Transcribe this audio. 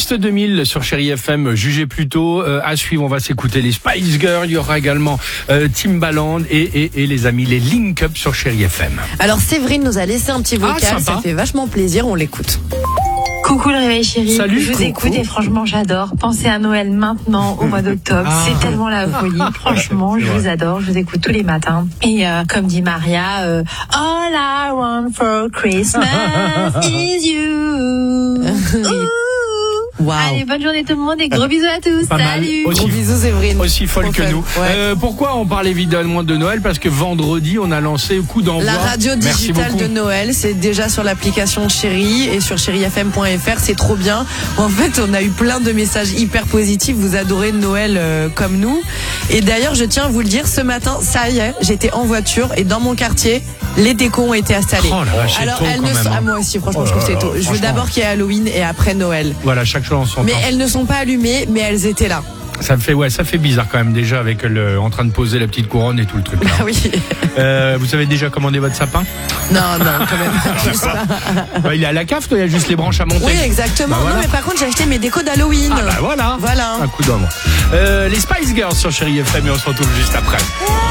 Best 2000 sur Chérie FM, jugez plutôt. À suivre, on va s'écouter les Spice Girls. Il y aura également Timbaland et les amis, les Link Up sur Chérie FM. Alors Séverine nous a laissé un petit vocal, sympa. ça fait vachement plaisir, on l'écoute. Coucou le réveil chéri, Salut, je vous coucou. écoute et franchement j'adore. Pensez à Noël maintenant au mois d'octobre, c'est tellement la folie. Franchement, je vous adore, je vous écoute tous les matins. Et comme dit Maria, All I want for Christmas is you. Waouh. Allez, bonne journée tout le monde et gros bisous à tous. Pas mal. Salut. Aussi- Gros bisous Séverine. Aussi folle Trop que fun. nous. Ouais. Pourquoi on parle évidemment de Noël? Parce que vendredi, on a lancé coup d'envoi. La radio Merci digitale beaucoup. de Noël, c'est déjà sur l'application Chérie et sur chérifm.fr, c'est trop bien. En fait, on a eu plein de messages hyper positifs, vous adorez Noël comme nous. Et d'ailleurs, je tiens à vous le dire, ce matin, ça y est, j'étais en voiture et dans mon quartier, les décos ont été installés. Oh la vache, c'est Alors, tôt elles quand ne même, sont... hein. Ah, moi aussi, franchement, Oh je trouve que là c'est tôt. là, Je veux franchement. d'abord qu'il y ait Halloween et après Noël. Voilà, chaque chose en son Mais temps. elles ne sont pas allumées, mais elles étaient là. Ça fait bizarre quand même déjà avec en train de poser la petite couronne et tout le truc. Là. Ah oui. Vous avez déjà commandé votre sapin? Non, quand même. Il est à la cave, il y a juste les branches à monter. Oui, exactement. Bah voilà. Non, mais par contre, j'ai acheté mes décos d'Halloween. Ah bah voilà. Voilà. Un coup d'ombre. Les Spice Girls sur Chérie FM et on se retrouve juste après.